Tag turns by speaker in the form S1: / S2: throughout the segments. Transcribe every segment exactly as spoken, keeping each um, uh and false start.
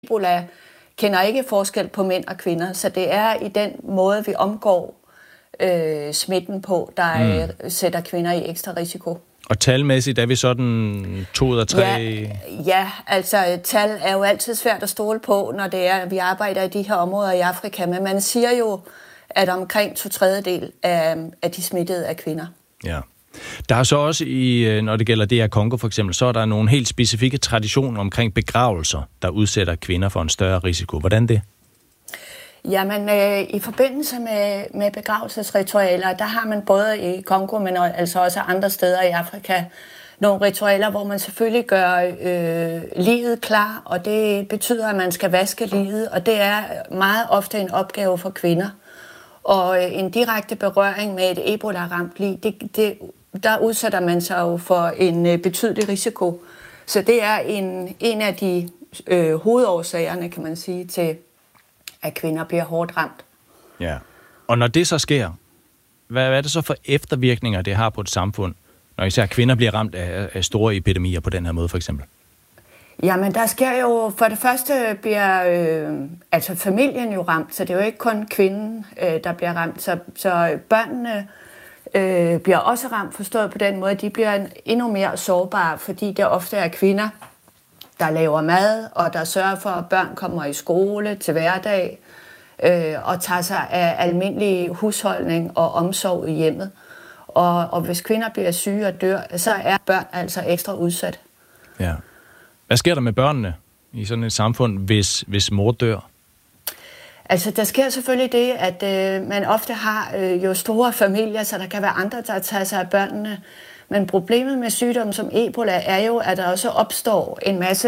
S1: Ebola kender ikke forskel på mænd og kvinder, så det er i den måde, vi omgår øh, smitten på, der mm. sætter kvinder i ekstra risiko.
S2: Og talmæssigt er vi sådan to ud af tre?
S1: Ja, ja, altså tal er jo altid svært at stole på, når det er, at vi arbejder i de her områder i Afrika, men man siger jo, at omkring to tredjedel af, af de smittede er kvinder.
S2: Ja. Der er så også, i, når det gælder D R Congo for eksempel, så er der nogle helt specifikke traditioner omkring begravelser, der udsætter kvinder for en større risiko. Hvordan det?
S1: Jamen, øh, i forbindelse med, med begravelsesritualer, der har man både i Kongo, men altså også andre steder i Afrika, nogle ritualer, hvor man selvfølgelig gør øh, liget klar, og det betyder, at man skal vaske liget, og det er meget ofte en opgave for kvinder. Og øh, en direkte berøring med et Ebola-ramt lig, det, det, der udsætter man sig jo for en øh, betydelig risiko. Så det er en, en af de øh, hovedårsagerne, kan man sige, til at kvinder bliver hårdt ramt.
S2: Ja. Og når det så sker, hvad, hvad er det så for eftervirkninger, det har på et samfund, når især kvinder bliver ramt af, af store epidemier på den her måde, for eksempel?
S1: Jamen, der sker jo, for det første bliver øh, altså familien jo ramt, så det er jo ikke kun kvinden, øh, der bliver ramt, så, så børnene øh, bliver også ramt, forstået på den måde, de bliver endnu mere sårbare, fordi det ofte er kvinder, der laver mad, og der sørger for, at børn kommer i skole til hverdag, øh, og tager sig af almindelig husholdning og omsorg i hjemmet. Og, og hvis kvinder bliver syge og dør, så er børn altså ekstra udsat.
S2: Ja. Hvad sker der med børnene i sådan et samfund, hvis, hvis mor dør?
S1: Altså, der sker selvfølgelig det, at øh, man ofte har øh, jo store familier, så der kan være andre, der tager sig af børnene. Men problemet med sygdomme som Ebola er jo, at der også opstår en masse,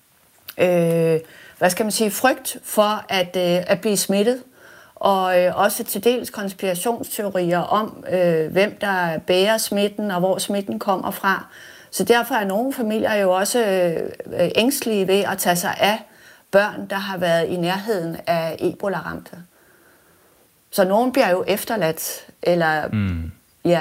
S1: øh, hvad skal man sige, frygt for at, øh, at blive smittet. Og øh, også til dels konspirationsteorier om, øh, hvem der bærer smitten og hvor smitten kommer fra. Så derfor er nogle familier jo også øh, ængstelige ved at tage sig af børn, der har været i nærheden af Ebola-ramte. Så nogen bliver jo efterladt, eller
S2: mm.
S1: ja.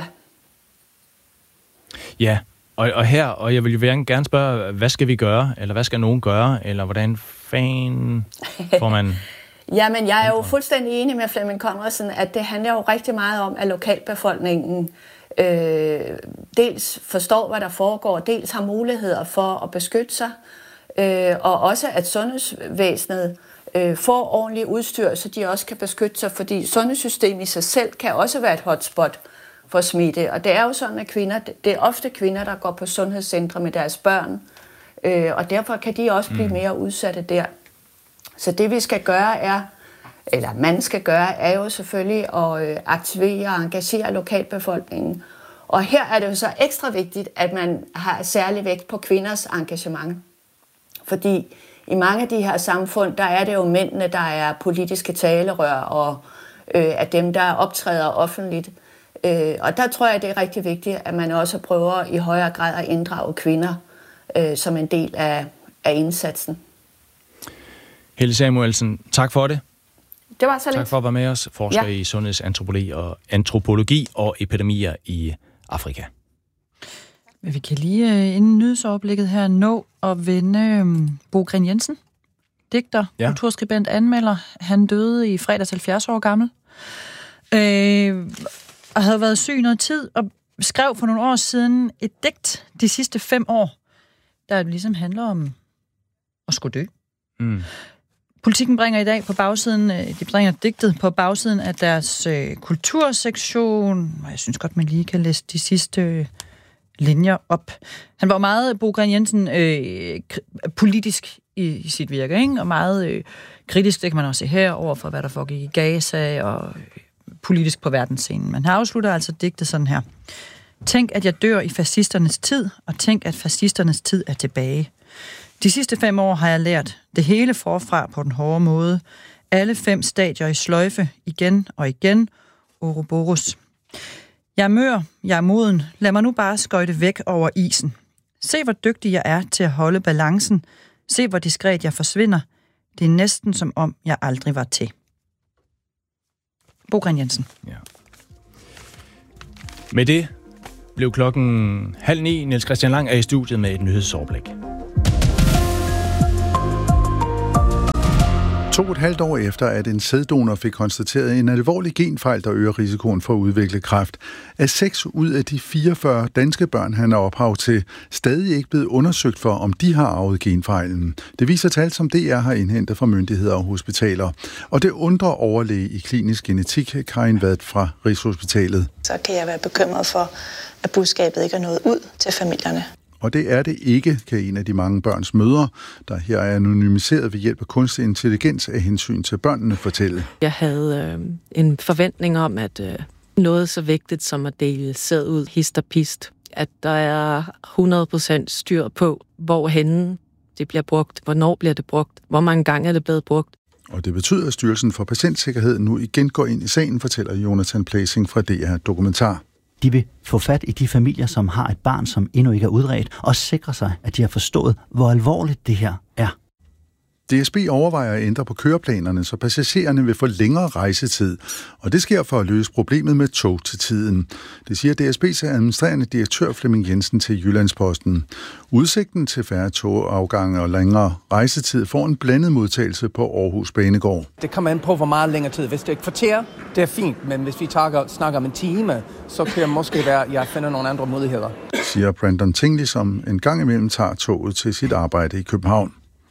S2: Ja, og, og her, og jeg vil jo gerne spørge, hvad skal vi gøre, eller hvad skal nogen gøre, eller hvordan fanden får man...
S1: Jamen, jeg er jo fuldstændig enig med Flemming Conradsen, at det handler jo rigtig meget om, at lokalbefolkningen øh, dels forstår, hvad der foregår, dels har muligheder for at beskytte sig, øh, og også at sundhedsvæsenet øh, får ordentligt udstyr, så de også kan beskytte sig, fordi sundhedssystemet i sig selv kan også være et hotspot for smitte. Og det er jo sådan, at kvinder, det er ofte kvinder, der går på sundhedscentre med deres børn, øh, og derfor kan de også blive mere udsatte der. Så det vi skal gøre er, eller man skal gøre, er jo selvfølgelig at aktivere og engagere lokalbefolkningen. Og her er det jo så ekstra vigtigt, at man har særlig vægt på kvinders engagement. Fordi i mange af de her samfund, der er det jo mændene, der er politiske talerør og øh, er dem, der optræder offentligt. Øh, og der tror jeg, det er rigtig vigtigt, at man også prøver i højere grad at inddrage kvinder øh, som en del af, af indsatsen.
S2: Helle Samuelsen, tak for det.
S1: Det var så lidt.
S2: Tak for at være med os, forsker ja. i sundhedsantropologi og antropologi og epidemier i Afrika.
S3: Vi kan lige inden nyhedsoverblikket her nå at vende Bo Gren Jensen, digter, ja. kulturskribent, anmelder. Han døde i fredags halvfjerds år gammel. Øh, og havde været syg noget tid, og skrev for nogle år siden et digt de sidste fem år, der ligesom handler om at skulle dø.
S2: Mm.
S3: Politikken bringer i dag på bagsiden, de bringer digtet på bagsiden af deres øh, kultursektion, og jeg synes godt, man lige kan læse de sidste øh, linjer op. Han var meget, Bo Gren Jensen, øh, politisk i, i sit virke, ikke? Og meget øh, kritisk, det kan man også se her, over for hvad der foregik i Gaza, og øh, politisk på verdensscenen. Men her afslutter altså digtet sådan her. Tænk, at jeg dør i fascisternes tid, og tænk, at fascisternes tid er tilbage. De sidste fem år har jeg lært det hele forfra på den hårde måde. Alle fem stadier i sløjfe, igen og igen. Ouroboros. Jeg er mør, jeg er moden. Lad mig nu bare skøjte væk over isen. Se, hvor dygtig jeg er til at holde balancen. Se, hvor diskret jeg forsvinder. Det er næsten som om, jeg aldrig var til. Bo Gren Jensen.
S2: Ja. Med det blev klokken halv ni. Niels Christian Lang er i studiet med et nyhedsoverblik.
S4: To og et halvt år efter, at en sæddonor fik konstateret en alvorlig genfejl, der øger risikoen for at udvikle kræft, er seks ud af de fireogfyrre danske børn, han er ophav til, stadig ikke blevet undersøgt for, om de har arvet genfejlen. Det viser tal, som D R har indhentet fra myndigheder og hospitaler. Og det undrer overlæge i klinisk genetik, Karin Vad fra Rigshospitalet.
S5: Så kan jeg være bekymret for, at budskabet ikke er nået ud til familierne.
S4: Og det er det ikke, kan en af de mange børns mødre, der her er anonymiseret ved hjælp af kunstig intelligens af hensyn til børnene, fortælle.
S6: Jeg havde øh, en forventning om, at øh, noget så vigtigt som at dele sæd ud hist og pist, at der er hundrede procent styr på, hvor henne det bliver brugt, hvornår bliver det brugt, hvor mange gange er det blevet brugt.
S4: Og det betyder, at Styrelsen for Patientsikkerhed nu igen går ind i sagen, fortæller Jonathan Plæsing fra D R Dokumentar.
S7: De vil få fat i de familier, som har et barn, som endnu ikke er udredt, og sikre sig, at de har forstået, hvor alvorligt det her er.
S4: D S B overvejer at ændre på køreplanerne, så passagererne vil få længere rejsetid, og det sker for at løse problemet med tog til tiden. Det siger D S B's administrerende direktør Flemming Jensen til Jyllandsposten. Udsigten til færre togafgange og længere rejsetid får en blandet modtagelse på Aarhus Banegård.
S8: Det kommer an på, hvor meget længere tid. Hvis det er et kvarter, det er fint, men hvis vi tager, snakker om en time, så kan det måske være, at jeg finder nogle andre muligheder. Siger Brandon Tingley, som en gang imellem tager toget til sit arbejde i København.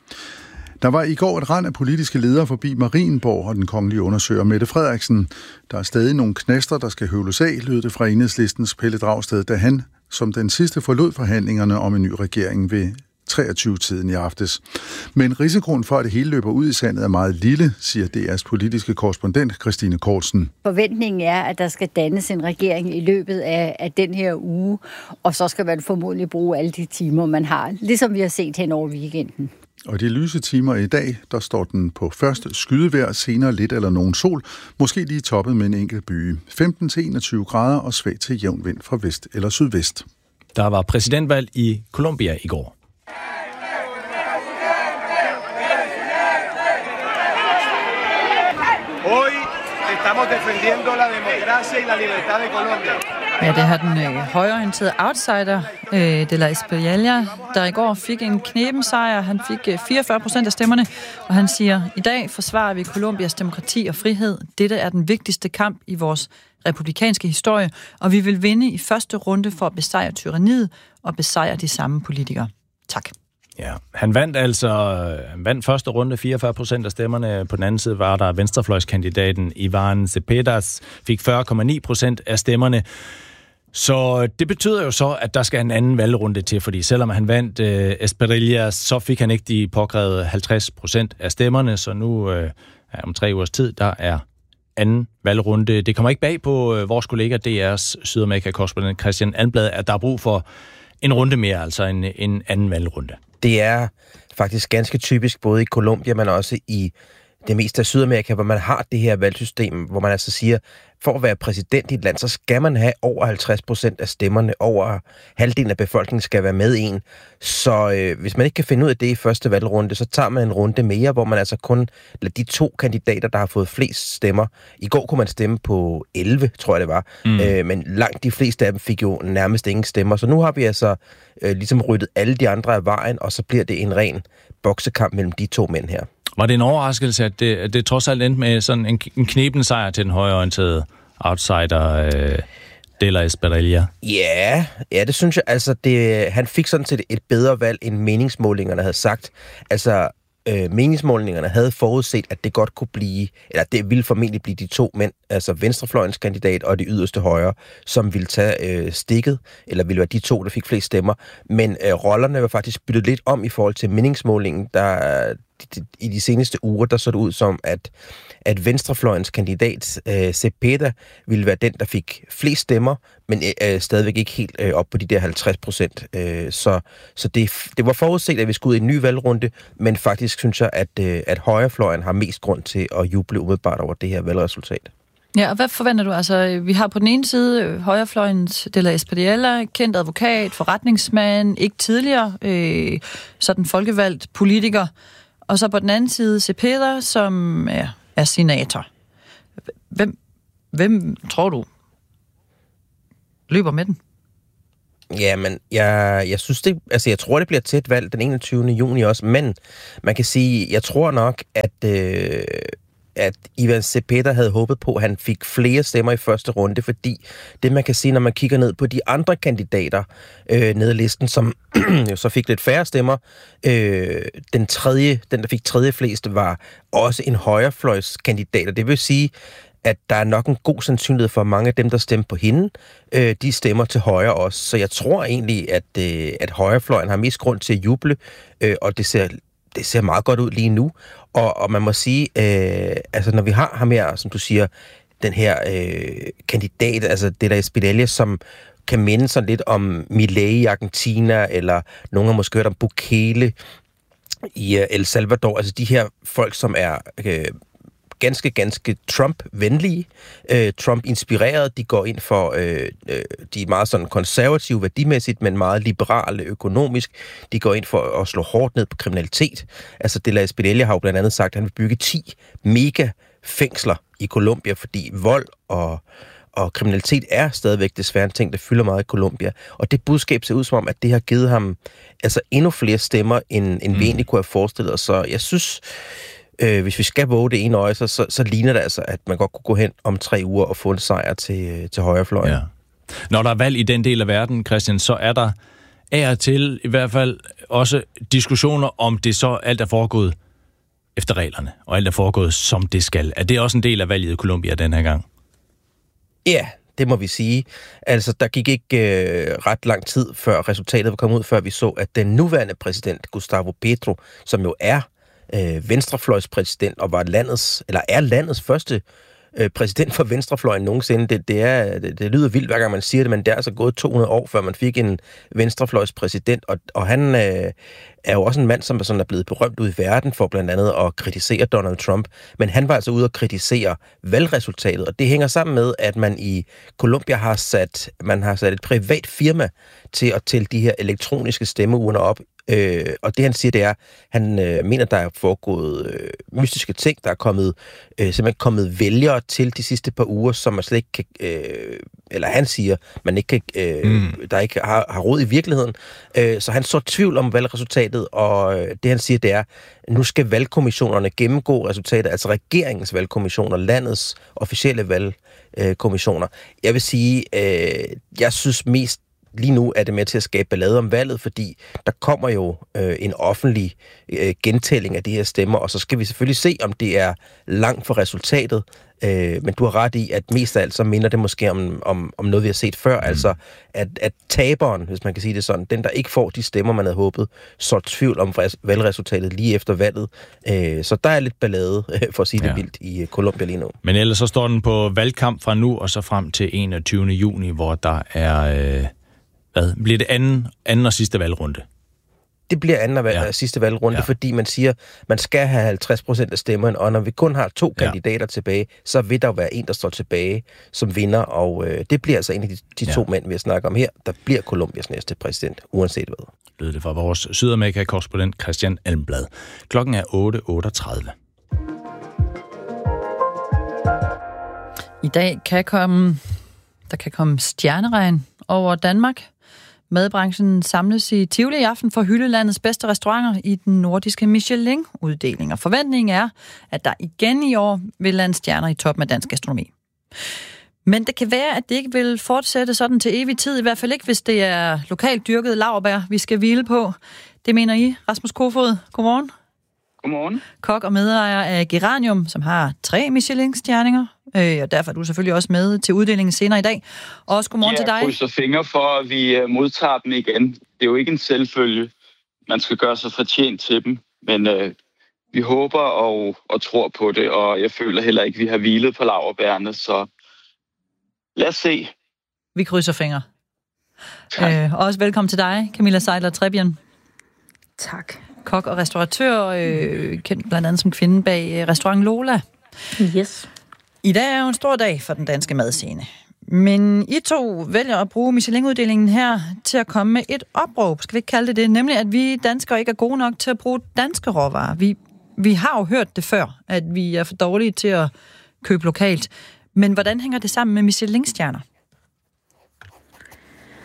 S8: Der var i går et rand af politiske ledere forbi Marienborg og den kongelige undersøger Mette Frederiksen. Der er stadig nogle knaster, der skal høvles af, lød det fra Enhedslistens Pelle Dragsted, da han som den sidste forlod forhandlingerne om en ny regering ved treogtyve-tiden i aftes. Men risikoen for, at det hele løber ud i sandet, er meget lille, siger D R's politiske korrespondent Christine Kortsen.
S9: Forventningen er, at der skal dannes en regering i løbet af, af den her uge, og så skal man formodentlig bruge alle de timer, man har, ligesom vi har set hen over weekenden.
S4: Og de lyse timer i dag, der står den på første skydevejr, senere lidt eller nogen sol, måske lige toppet med en enkelt byge. femten til enogtyve grader og svag til jævn vind fra vest eller sydvest.
S2: Der var præsidentvalg i Colombia i går.
S10: Hoy estamos defendiendo la democracia y la libertad de Colombia.
S3: Ja, det har den øh, højreorienterede outsider, øh, de la Espriella, der i går fik en kneben sejr. Han fik øh, fireogfyrre procent af stemmerne, og han siger, i dag forsvarer vi Colombias demokrati og frihed. Dette er den vigtigste kamp i vores republikanske historie, og vi vil vinde i første runde for at besejre tyranniet og besejre de samme politikere. Tak.
S2: Ja, han vandt altså han vandt første runde, fireogfyrre procent af stemmerne. På den anden side var der venstrefløjskandidaten Iván Cepeda, fik fyrre komma ni procent af stemmerne. Så det betyder jo så, at der skal en anden valgrunde til, fordi selvom han vandt øh, Espriella, så fik han ikke de påkrævede halvtreds procent af stemmerne, så nu øh, om tre ugers tid, der er anden valgrunde. Det kommer ikke bag på øh, vores kollega D R's Sydamerika-korrespondent Christian Almblad, at der er brug for en runde mere, altså en, en anden valgrunde.
S11: Det er faktisk ganske typisk både i Colombia, men også i det meste af Sydamerika, hvor man har det her valgsystem, hvor man altså siger, for at være præsident i et land, så skal man have over halvtreds procent af stemmerne, over halvdelen af befolkningen skal være med i en. Så øh, hvis man ikke kan finde ud af det i første valgrunde, så tager man en runde mere, hvor man altså kun lader de to kandidater, der har fået flest stemmer. I går kunne man stemme på elleve, tror jeg det var, mm. øh, men langt de fleste af dem fik jo nærmest ingen stemmer. Så nu har vi altså øh, ligesom ryddet alle de andre af vejen, og så bliver det en ren boksekamp mellem de to mænd her. Var det en overraskelse, at det, at det trods alt endte med sådan en, en knepen sejr til den højreorienterede outsider, øh, de la Espriella? Ja, ja, det synes jeg. Altså, det, han fik sådan set et bedre valg, end meningsmålingerne havde sagt. Altså, øh, meningsmålingerne havde forudset, at det godt kunne blive, eller det ville formentlig blive de to mænd, altså venstrefløjens kandidat og det yderste højre, som ville tage øh, stikket, eller ville være de to, der fik flest stemmer. Men øh, rollerne var faktisk byttet lidt om i forhold til meningsmålingen, der i de seneste uger, der så det ud som, at, at venstrefløjens kandidat, øh, Cepeda, ville være den, der fik flest stemmer, men øh, stadigvæk ikke helt øh, op på de der halvtreds procent. Øh, så så det, det var forudset, at vi skulle ud i en ny valgrunde, men faktisk synes jeg, at, øh, at højrefløjen har mest grund til at juble umiddelbart over det her valgresultat. Ja, og hvad forventer du? Altså, vi har på den ene side højrefløjens de la Espriella, kendt advokat, forretningsmand, ikke tidligere øh, sådan folkevalgt politiker, og så på den anden side Cepeda, som er, er senator. Hvem, hvem tror du løber med den? Ja, men jeg, jeg synes det, altså jeg tror, det bliver tæt valg den enogtyvende juni også, men man kan sige, jeg tror nok, at, øh, at Ivan Cepeda havde håbet på, at han fik flere stemmer i første runde, fordi det man kan sige, når man kigger ned på de andre kandidater øh, nede i listen, som jo så fik lidt færre stemmer, øh, den tredje, den der fik tredje flest, var også en højrefløjskandidat, og det vil sige, at der er nok en god sandsynlighed for, at mange af dem, der stemmer på hende, øh, de stemmer til højre også. Så jeg tror egentlig, at, øh, at højrefløjen har mest grund til at juble, øh, og det ser, det ser meget godt ud lige nu. Og, og man må sige, øh, altså når vi har ham her, som du siger, den her øh, kandidat, altså det der Spinelli, som kan minde sådan lidt om Milei i Argentina, eller nogen har måske hørt om Bukele i uh, El Salvador, altså de her folk, som er øh, ganske, ganske Trump-venlige, øh, Trump-inspireret. De går ind for, øh, øh, de er meget sådan konservative værdimæssigt, men meget liberale økonomisk. De går ind for at slå hårdt ned på kriminalitet. Altså, Dela Spinelli har jo blandt andet sagt, at han vil bygge ti mega fængsler i Colombia, fordi vold og og kriminalitet er stadigvæk desværre en ting, der fylder meget i Colombia. Og det budskab ser ud som om, at det har givet ham altså endnu flere stemmer, end, end mm. vi egentlig kunne have forestillet os. Så jeg synes, øh, hvis vi skal våge det ene øje, så, så, så ligner det altså, at man godt kunne gå hen om tre uger og få en sejr til, til højrefløjen. Ja.
S2: Når der er valg i den del af verden, Christian, så er der af og til i hvert fald også diskussioner om det så alt er foregået efter reglerne, og alt er foregået som det skal. Er det også en del af valget i Colombia den her gang?
S11: Ja, det må vi sige. Altså, der gik ikke øh, ret lang tid, før resultatet var kommet ud, før vi så, at den nuværende præsident, Gustavo Petro, som jo er øh, venstrefløjspræsident og var landets, eller er landets første øh, præsident for venstrefløjen nogensinde. Det, det, er, det, det lyder vildt, hver gang man siger det, men det er altså gået to hundrede år, før man fik en venstrefløjspræsident, og, og han øh, er jo også en mand, som er, sådan er blevet berømt ud i verden for blandt andet at kritisere Donald Trump, men han var altså ude at kritisere valgresultatet, og det hænger sammen med, at man i Colombia har sat, man har sat et privat firma til at tælle de her elektroniske stemmeurner op. Øh, og det han siger, det er, han øh, mener, der er foregået øh, mystiske ting, der er kommet, øh, simpelthen kommet vælgere til de sidste par uger, som man slet ikke kan, øh, eller han siger, man ikke kan, øh, mm. der ikke har, har råd i virkeligheden. Øh, så han så tvivl om valgresultatet, og øh, det han siger, det er, nu skal valgkommissionerne gennemgå resultatet, altså regeringens valgkommissioner, landets officielle valgkommissioner. Jeg vil sige, øh, jeg synes mest lige nu er det med til at skabe ballade om valget, fordi der kommer jo øh, en offentlig øh, gentælling af de her stemmer, og så skal vi selvfølgelig se, om det er langt for resultatet. Øh, men du har ret i, at mest af alt så minder det måske om, om, om noget, vi har set før. Mm. Altså, at, at taberen, hvis man kan sige det sådan, den, der ikke får de stemmer, man havde håbet, så tvivl om valgresultatet lige efter valget. Øh, så der er lidt ballade, for at sige det ja. vildt, i Colombia lige nu.
S2: Men ellers så står den på valgkamp fra nu, og så frem til enogtyvende juni, hvor der er... Øh Hvad? Bliver det anden, anden og sidste valgrunde?
S11: Det bliver anden og ja. sidste valgrunde, ja. fordi man siger, man skal have halvtreds procent af stemmerne, og når vi kun har to ja. kandidater tilbage, så vil der jo være en, der står tilbage som vinder, og øh, det bliver altså en af de, de ja. to mænd, vi har snakket om her, der bliver Colombias næste præsident, uanset hvad.
S2: Lød det fra vores Sydamerika-korrespondent Christian Almblad. Klokken er otte otteogtredive.
S3: I dag kan komme, der kan komme stjerneregn over Danmark. Madbranchen samles i Tivoli i aften for at hylde landets bedste restauranter i den nordiske Michelin-uddeling. Og forventningen er, at der igen i år vil lande stjerner i toppen af dansk gastronomi. Men det kan være, at det ikke vil fortsætte sådan til evig tid. I hvert fald ikke, hvis det er lokalt dyrket laurbær, vi skal hvile på. Det mener I, Rasmus Kofod. Godmorgen.
S12: Godmorgen.
S3: Kok og medejer af Geranium, som har tre Michelin-stjerninger. Øh, og derfor er du selvfølgelig også med til uddelingen senere i dag. Og også godmorgen ja, til dig.
S12: Jeg krydser fingre for, at vi modtager dem igen. Det er jo ikke en selvfølge. Man skal gøre sig fortjent til dem. Men øh, vi håber og, og tror på det, og jeg føler heller ikke, at vi har hvilet på laurbærene. Så lad os se.
S3: Vi krydser fingre. Øh, også velkommen til dig, Camilla Seiler Trebien.
S13: Tak.
S3: Kok og restauratør, øh, kendt blandt andet som kvinden bag restaurant Lola.
S13: Yes.
S3: I dag er jo en stor dag for den danske madscene. Men I to vælger at bruge Michelin-uddelingen her til at komme med et opråb, skal vi ikke kalde det det, nemlig at vi danskere ikke er gode nok til at bruge danske råvarer. Vi, vi har jo hørt det før, at vi er for dårlige til at købe lokalt. Men hvordan hænger det sammen med Michelin-stjerner?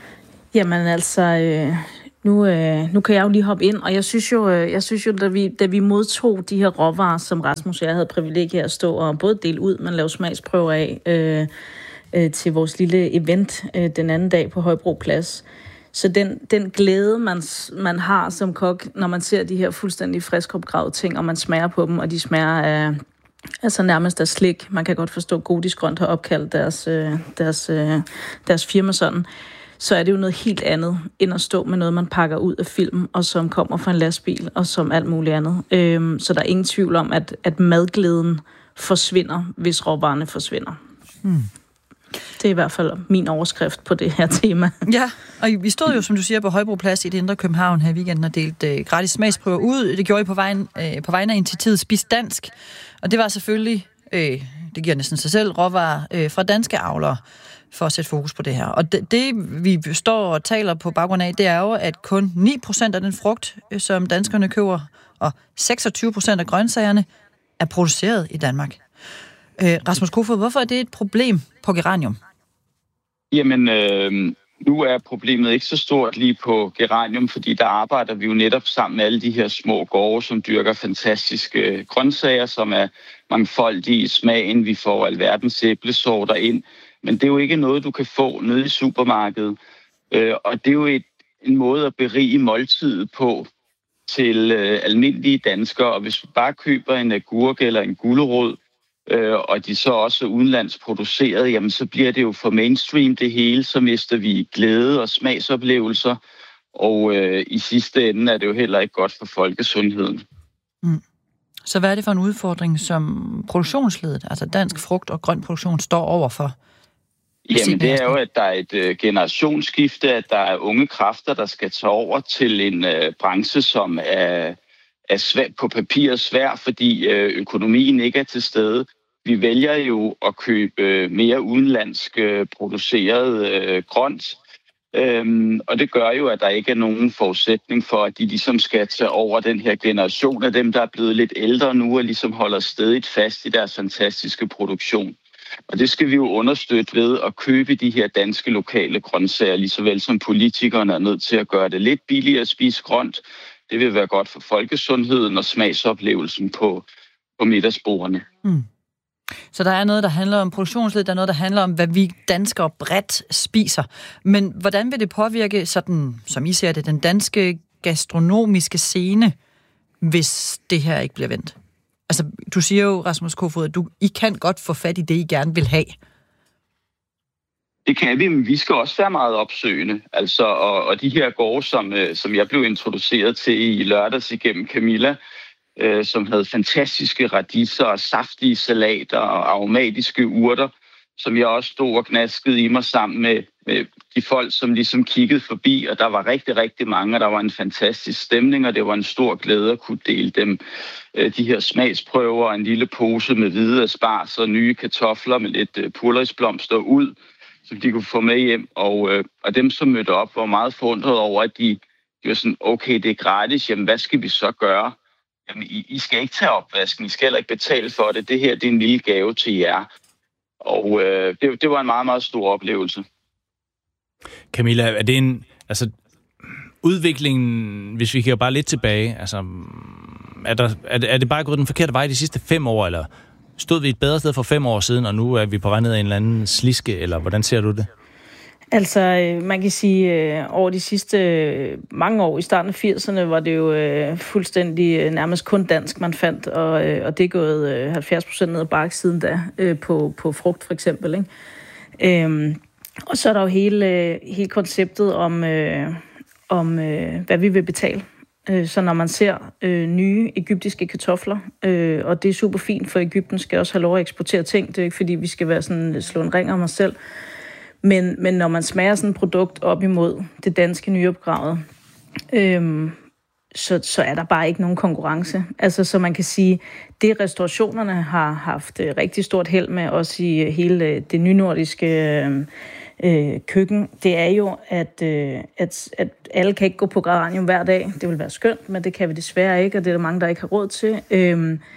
S13: Jamen altså, øh, nu, øh, nu kan jeg jo lige hoppe ind, og jeg synes jo, øh, jeg synes jo da, vi, da vi modtog de her råvarer, som Rasmus og jeg havde privilegiet at stå og både dele ud, men lave smagsprøver af øh, øh, til vores lille event øh, den anden dag på Højbro Plads. Så den, den glæde, man, man har som kok, når man ser de her fuldstændig friskopgravede ting, og man smager på dem, og de smager af altså nærmest af slik. Man kan godt forstå, at Godis Grønt har opkaldt deres, øh, deres, øh, deres firma sådan. Så er det jo noget helt andet, end at stå med noget, man pakker ud af film, og som kommer fra en lastbil, og som alt muligt andet. Øhm, så der er ingen tvivl om, at, at madglæden forsvinder, hvis råvarerne forsvinder. Hmm. Det er i hvert fald min overskrift på det her tema.
S3: Ja, og vi stod jo, som du siger, på Højbro Plads i det indre København her i weekenden og delt øh, gratis smagsprøver ud. Det gjorde I på vejen, øh, på vejen af initiativet Spis Dansk. Og det var selvfølgelig, øh, det giver næsten sig selv, råvarer øh, fra danske avlere for at sætte fokus på det her. Og det, det, vi står og taler på baggrund af, det er jo, at kun ni procent af den frugt, øh, som danskerne køber, og seksogtyve procent af grøntsagerne, er produceret i Danmark. Øh, Rasmus Kofoed, hvorfor er det et problem på geranium?
S12: Jamen, øh, nu er problemet ikke så stort lige på geranium, fordi der arbejder vi jo netop sammen med alle de her små gårde, som dyrker fantastiske grøntsager, som er mangfoldige i smagen. Vi får alverdens æblesorter ind, men det er jo ikke noget, du kan få nede i supermarkedet. Øh, og det er jo et, en måde at berige måltidet på til øh, almindelige danskere. Og hvis vi bare køber en agurk eller en gulerod, øh, og de så også er udenlands produceret, jamen så bliver det jo for mainstream det hele, så mister vi glæde og smagsoplevelser. Og øh, i sidste ende er det jo heller ikke godt for folkesundheden.
S3: Mm. Så hvad er det for en udfordring, som produktionsledet, altså dansk frugt- og grønt produktion, står overfor?
S12: Jamen det er jo, at der er et øh, generationsskifte, at der er unge kræfter, der skal tage over til en øh, branche, som er, er svær, på papir svær, fordi øh, økonomien ikke er til stede. Vi vælger jo at købe øh, mere udenlandsk øh, produceret øh, grønt, øhm, og det gør jo, at der ikke er nogen forudsætning for, at de ligesom skal tage over den her generation af dem, der er blevet lidt ældre nu, og ligesom holder stedigt fast i deres fantastiske produktion. Og det skal vi jo understøtte ved at købe de her danske lokale grøntsager, lige så vel som politikerne er nødt til at gøre det lidt billigere at spise grønt. Det vil være godt for folkesundheden og smagsoplevelsen på, på middagsbordene.
S3: Mm. Så der er noget, der handler om produktionsled, der er noget, der handler om, hvad vi danskere bredt spiser. Men hvordan vil det påvirke, sådan, som I ser det, den danske gastronomiske scene, hvis det her ikke bliver vendt? Altså, du siger jo, Rasmus Kofoed, at du, I kan godt få fat i det, I gerne vil have.
S12: Det kan vi, men vi skal også være meget opsøgende. Altså, og, og de her gårde, som, som jeg blev introduceret til i lørdags igennem Camilla, øh, som havde fantastiske radiser og saftige salater og aromatiske urter, som jeg også stod og gnaskede i mig sammen med, med de folk, som ligesom kiggede forbi, og der var rigtig, rigtig mange, og der var en fantastisk stemning, og det var en stor glæde at kunne dele dem. De her smagsprøver og en lille pose med hvide asparges og nye kartofler med lidt purløgsblomster ud, som de kunne få med hjem. Og, og dem, som mødte op, var meget forundret over, at de, de var sådan, okay, det er gratis, jamen hvad skal vi så gøre? Jamen, I, I skal ikke tage opvasken, I skal heller ikke betale for det. Det her, det er en lille gave til jer. Og øh, det, det var en meget, meget stor oplevelse.
S2: Camilla, er det en... Altså, udviklingen, hvis vi kigger bare lidt tilbage, altså, er, der, er, det, er det bare gået den forkerte vej de sidste fem år, eller stod vi et bedre sted for fem år siden, og nu er vi på vej ned af en eller anden sliske, eller hvordan ser du det?
S13: Altså, man kan sige, at over de sidste mange år, i starten af firserne, var det jo fuldstændig nærmest kun dansk, man fandt, og, og det er gået halvfjerds procent ned ad bakke siden da, på, på frugt for eksempel, ikke? Øhm, og så er der jo hele, hele konceptet om, øh, om øh, hvad vi vil betale. Så når man ser øh, nye egyptiske kartofler, øh, og det er super fint, for Egypten skal også have lov at eksportere ting, det er ikke fordi, vi skal være sådan, slå en ring om os selv. Men, men når man smager sådan et produkt op imod det danske nyopgravet, øhm, så, så er der bare ikke nogen konkurrence. Altså, så man kan sige, det restaurationerne har haft rigtig stort held med, også i hele det nynordiske øh, køkken, det er jo, at, øh, at, at alle kan ikke gå på geranium hver dag. Det vil være skønt, men det kan vi desværre ikke, og det er der mange, der ikke har råd til. Øhm,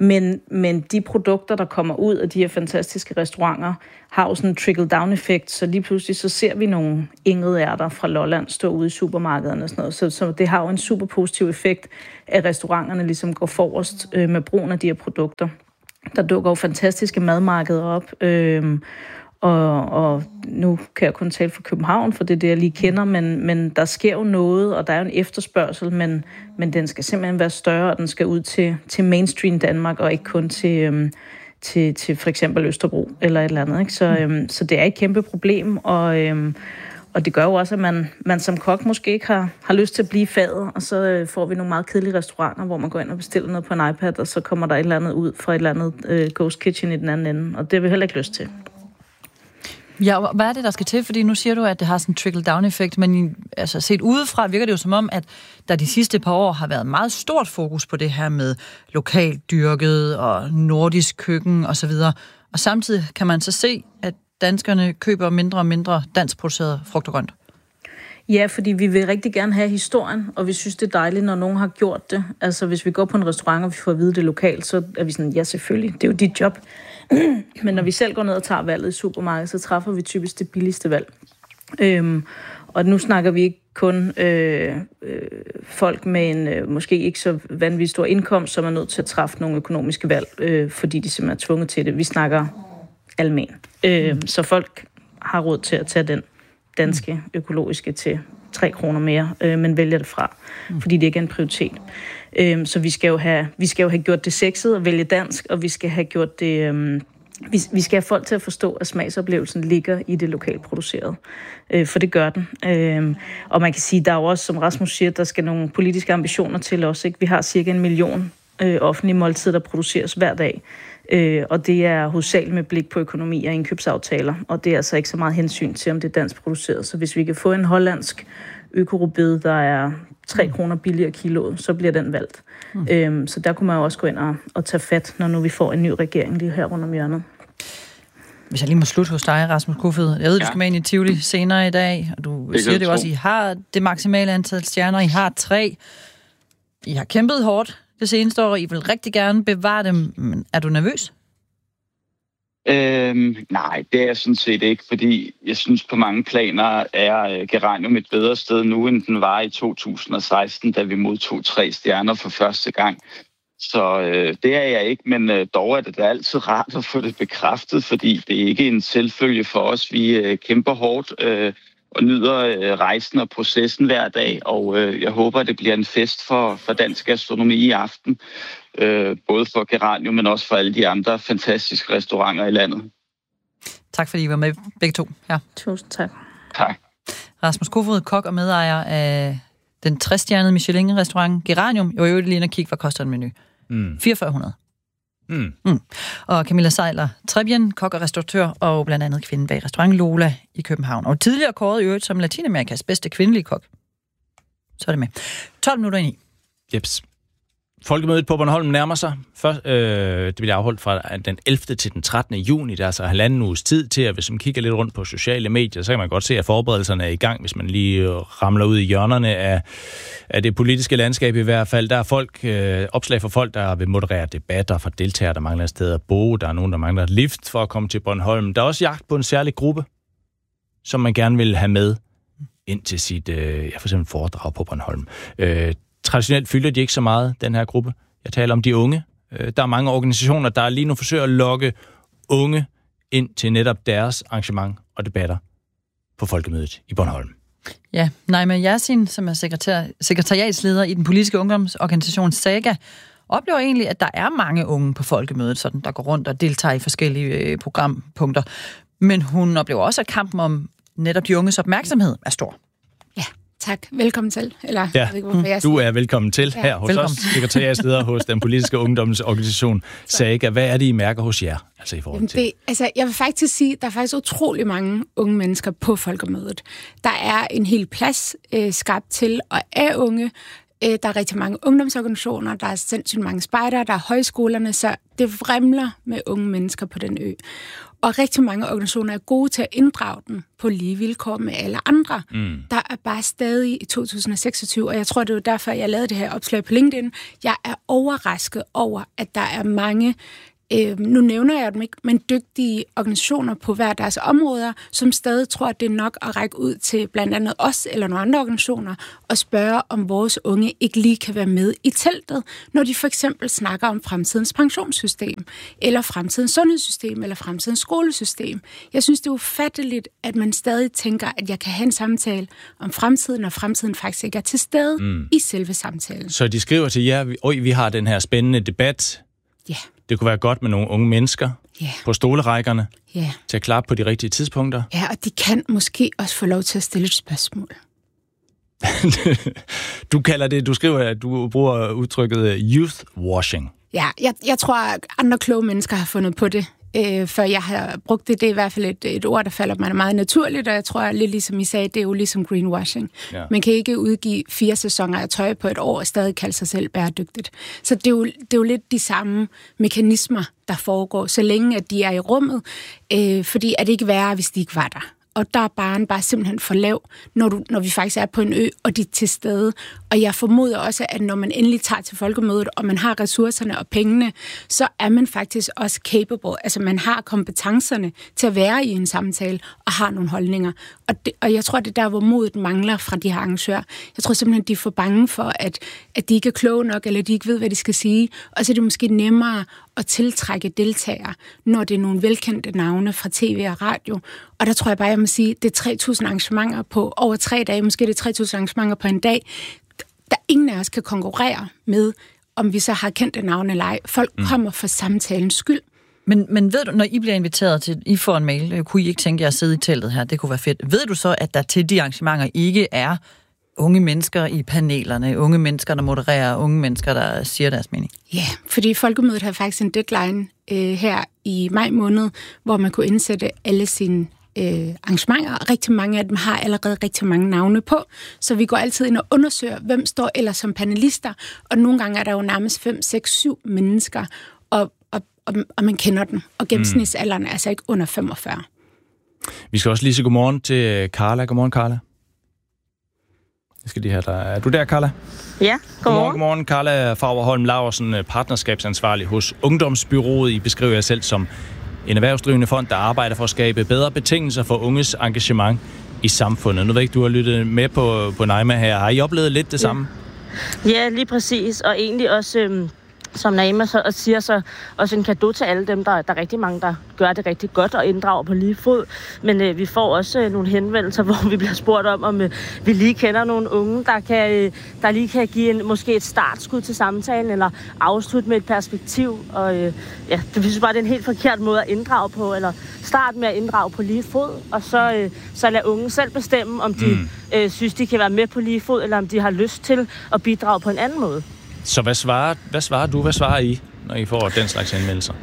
S13: Men, men de produkter, der kommer ud af de her fantastiske restauranter, har jo sådan en trickle-down-effekt, så lige pludselig så ser vi nogle ingredærter fra Lolland stå ude i supermarkederne og sådan noget. Så, så det har jo en super positiv effekt, at restauranterne ligesom går forrest øh, med brugen af de her produkter. Der dukker jo fantastiske madmarkeder op, øh, og, og nu kan jeg kun tale for København, for det er det, jeg lige kender, men, men der sker jo noget, og der er jo en efterspørgsel, men, men den skal simpelthen være større, og den skal ud til, til mainstream Danmark, og ikke kun til, øhm, til, til for eksempel Østerbro eller et eller andet. Ikke? Så, øhm, så det er et kæmpe problem, og, øhm, og det gør jo også, at man, man som kok måske ikke har, har lyst til at blive fadet, og så øh, får vi nogle meget kedelige restauranter, hvor man går ind og bestiller noget på en iPad, og så kommer der et eller andet ud fra et eller andet øh, ghost kitchen i den anden ende, og det har vi heller ikke lyst til.
S3: Ja, hvad er det, der skal til? Fordi nu siger du, at det har sådan en trickle-down-effekt, men altså, set udefra virker det jo som om, at der de sidste par år har været meget stort fokus på det her med lokalt dyrket og nordisk køkken osv. Og samtidig kan man så se, at danskerne køber mindre og mindre danskproduceret frugt og grønt.
S13: Ja, fordi vi vil rigtig gerne have historien, og vi synes, det er dejligt, når nogen har gjort det. Altså, hvis vi går på en restaurant, og vi får at vide det lokalt, så er vi sådan, ja, selvfølgelig, det er jo dit job. Men når vi selv går ned og tager valget i supermarkedet, så træffer vi typisk det billigste valg. Øhm, og nu snakker vi ikke kun øh, øh, folk med en øh, måske ikke så vanvittig stor indkomst, som er nødt til at træffe nogle økonomiske valg, øh, fordi de simpelthen er tvunget til det. Vi snakker almen. Øh, mm. Så folk har råd til at tage den danske økologiske til tre kroner mere, øh, men vælger det fra, mm. fordi det ikke er en prioritet. Øh, så vi skal, jo have, vi skal jo have gjort det sexet og vælge dansk, og vi skal have gjort det... Øh, vi, vi skal have folk til at forstå, at smagsoplevelsen ligger i det lokalt producerede. Øh, for det gør den. Øh, og man kan sige, der er jo også, som Rasmus siger, der skal nogle politiske ambitioner til os. Ikke? Vi har cirka en million øh, offentlige måltider, der produceres hver dag. Øh, og det er hovedsageligt med blik på økonomi og indkøbsaftaler, og det er altså ikke så meget hensyn til, om det er dansk produceret. Så hvis vi kan få en hollandsk økorobede, der er tre kroner billigere kiloet, så bliver den valgt. Mm. Øhm, så der kunne man jo også gå ind og, og tage fat, når nu vi får en ny regering lige her rundt om hjørnet.
S3: Hvis jeg lige må slutte hos dig, Rasmus Kofoed. Jeg ved, ja. Du skal med ind i Tivoli senere i dag, og du det siger det jo også, I har det maksimale antal stjerner, I har tre. I har kæmpet hårdt det seneste år, I vil rigtig gerne bevare dem. Men er du nervøs?
S12: Øhm, nej, det er jeg sådan set ikke, fordi jeg synes på mange planer er Geranium et bedre sted nu, end den var i to tusind og seksten, da vi modtog tre stjerner for første gang. Så øh, det er jeg ikke, men øh, dog er det da altid rart at få det bekræftet, fordi det er ikke en selvfølge for os. Vi øh, kæmper hårdt øh, og nyder øh, rejsen og processen hver dag, og øh, jeg håber, at det bliver en fest for, for dansk gastronomi i aften. Øh, både for Geranium, men også for alle de andre fantastiske restauranter i landet.
S3: Tak fordi I var med begge to. Ja.
S13: Tusind tak.
S12: Tak.
S3: Rasmus Kofoed, kok og medejer af den tre-stjernede Michelin-restaurant Geranium. Jeg var jo lige inde og kigge, hvad koster en menu. Mm. fireogfyrre hundrede. Mm. Mm. Og Camilla Seiler Trebjen, kok og restauratør, og blandt andet kvinde bag restaurant Lola i København. Og tidligere kåret i øvrigt som Latinamerikas bedste kvindelige kok. Så er det med. tolv minutter ind i.
S2: Jeps. Folkemødet på Bornholm nærmer sig. Først, øh, det bliver afholdt fra den ellevte til den trettende juni. Der er så halvanden uges tid til, at hvis man kigger lidt rundt på sociale medier, så kan man godt se, at forberedelserne er i gang, hvis man lige ramler ud i hjørnerne af, af det politiske landskab i hvert fald. Der er folk, øh, opslag for folk, der vil moderere debatter, for deltagere, der mangler et sted at bo. Der er nogen, der mangler et lift for at komme til Bornholm. Der er også jagt på en særlig gruppe, som man gerne vil have med ind til sit øh, ja, for eksempel foredrag på Bornholm. Øh, Traditionelt fylder de ikke så meget, den her gruppe. Jeg taler om de unge. Der er mange organisationer, der lige nu forsøger at lokke unge ind til netop deres arrangement og debatter på Folkemødet i Bornholm.
S3: Ja, Naima Yasin, som er sekretær, sekretariatsleder i den politiske ungdomsorganisation Saga, oplever egentlig, at der er mange unge på Folkemødet, sådan, der går rundt og deltager i forskellige øh, programpunkter. Men hun oplever også, at kampen om netop de unges opmærksomhed er stor.
S14: Ja. Tak. Velkommen til. Eller,
S2: ja,
S14: jeg ved ikke, jeg
S2: du er velkommen til ja. her hos velkommen. os, sekretariatsleder hos den politiske ungdomsorganisation Saga. Hvad er det, I mærker hos jer? Altså, i forhold til?
S14: Det, altså, jeg vil faktisk sige, at der er faktisk utrolig mange unge mennesker på Folkemødet. Der er en hel plads øh, skabt til og af unge. Øh, der er rigtig mange ungdomsorganisationer, der er sindssygt mange spejdere, der er højskolerne, så det vrimler med unge mennesker på den ø. Og rigtig mange organisationer er gode til at inddrage den på lige vilkår med alle andre. Mm. Der er bare stadig i to tusind og seksogtyve, og jeg tror, det er derfor, jeg lavede det her opslag på LinkedIn. Jeg er overrasket over, at der er mange, øh, nu nævner jeg dem ikke, men dygtige organisationer på hver deres områder, som stadig tror, at det er nok at række ud til blandt andet os eller nogle andre organisationer og spørge, om vores unge ikke lige kan være med i teltet, når de for eksempel snakker om fremtidens pensionssystem, eller fremtidens sundhedssystem, eller fremtidens skolesystem. Jeg synes, det er ufatteligt, at man stadig tænker, at jeg kan have en samtale om fremtiden, og fremtiden faktisk ikke er til stede mm. i selve samtalen.
S2: Så de skriver til jer, oj, vi har den her spændende debat.
S14: Ja.
S2: Det kunne være godt med nogle unge mennesker
S14: yeah.
S2: på stolerækkerne
S14: yeah.
S2: til at klappe på de rigtige tidspunkter.
S14: Ja, og de kan måske også få lov til at stille et spørgsmål.
S2: Du kalder det, du skriver, at du bruger udtrykket youth washing.
S14: Ja, jeg, jeg tror, at andre kloge mennesker har fundet på det, øh, før jeg har brugt det. Det er i hvert fald et, et ord, der falder mig meget naturligt, og jeg tror, lidt ligesom I sagde, det er jo ligesom greenwashing. Ja. Man kan ikke udgive fire sæsoner af tøj på et år og stadig kalde sig selv bæredygtigt. Så det er jo, det er jo lidt de samme mekanismer, der foregår, så længe at de er i rummet, øh, fordi at det ikke værre, hvis de ikke var der. Og der er barren bare simpelthen for lav, når, du, når vi faktisk er på en ø, og de er til stede. Og jeg formoder også, at når man endelig tager til folkemødet, og man har ressourcerne og pengene, så er man faktisk også capable. Altså man har kompetencerne til at være i en samtale, og har nogle holdninger. Og, det, og jeg tror, det er der, hvor modet mangler fra de her arrangører. Jeg tror simpelthen, de er for bange for, at, at de ikke er kloge nok, eller de ikke ved, hvad de skal sige. Og så er det måske nemmere at tiltrække deltagere, når det er nogle velkendte navne fra tv og radio. Og der tror jeg bare, jeg må sige, det er tre tusind arrangementer på over tre dage, måske det er tre tusind arrangementer på en dag, der ingen af os kan konkurrere med, om vi så har kendte navne eller ej. Folk mm. kommer for samtalens skyld.
S3: Men, men ved du, når I bliver inviteret til, I får en mail, kunne I ikke tænke jer at sidde i teltet her? Det kunne være fedt. Ved du så, at der til de arrangementer ikke er unge mennesker i panelerne, unge mennesker, der modererer, unge mennesker, der siger deres mening?
S14: Ja, yeah, fordi Folkemødet har faktisk en deadline øh, her i maj måned, hvor man kunne indsætte alle sine øh, arrangementer, og rigtig mange af dem har allerede rigtig mange navne på, så vi går altid ind og undersøger, hvem står ellers som panelister, og nogle gange er der jo nærmest fem, seks, syv mennesker, og, og, og, og man kender dem, og gennemsnitsalderen er altså ikke under femogfyrre.
S2: Vi skal også lige sige godmorgen til Carla. Godmorgen, Carla. Jeg skal lige have dig. Er du der, Carla?
S15: Ja, godmorgen.
S2: Godmorgen, godmorgen. Carla Fagerholm Laursen, partnerskabsansvarlig hos Ungdomsbyrået. I beskriver jer selv som en erhvervsdrivende fond, der arbejder for at skabe bedre betingelser for unges engagement i samfundet. Nu ved jeg ikke, du har lyttet med på, på Naima her. Har I oplevet lidt det samme?
S15: Ja, lige præcis. Og egentlig også, øhm, som Naima så siger, så også en cadeau til alle dem, der, der er rigtig mange, der gør det rigtig godt og inddrager på lige fod. Men øh, vi får også øh, nogle henvendelser, hvor vi bliver spurgt om, om øh, vi lige kender nogle unge, der, kan, øh, der lige kan give en, måske et startskud til samtalen, eller afslutte med et perspektiv. Og øh, ja, det synes bare, det er en helt forkert måde at inddrage på, eller starte med at inddrage på lige fod, og så, øh, så lade unge selv bestemme, om de mm. øh, synes, de kan være med på lige fod, eller om de har lyst til at bidrage på en anden måde.
S2: Så hvad svarer, hvad svarer du, hvad svarer I, når I får den slags henvendelser?